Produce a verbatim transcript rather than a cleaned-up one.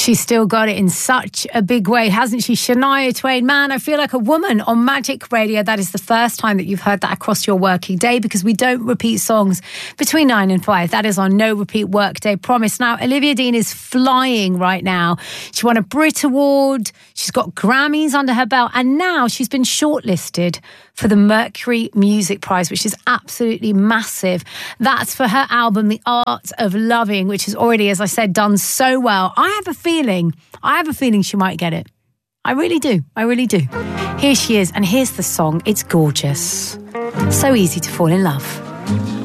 She's still got it in such a big way, hasn't she? Shania Twain, man, I feel like a woman on Magic Radio. That is the first time that you've heard that across your working day, because we don't repeat songs between nine and five. That is our no repeat work day promise. Now, Olivia Dean is flying right now. She won a Brit Award. She's got Grammys under her belt. And now she's been shortlisted for the Mercury Music Prize, which is absolutely massive. That's for her album, The Art of Loving, which has already, as I said, done so well. I have a feeling, I have a feeling she might get it. I really do. I really do. Here she is, and here's the song. It's gorgeous. So easy to fall in love.